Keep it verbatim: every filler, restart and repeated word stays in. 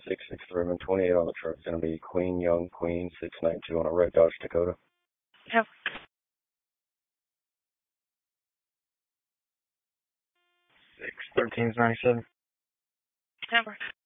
six six three and twenty-eight on the truck. It's going to be Queen Young Queen six nine two on a red Dodge Dakota. Yep. six thirteen ninety-seven. Number.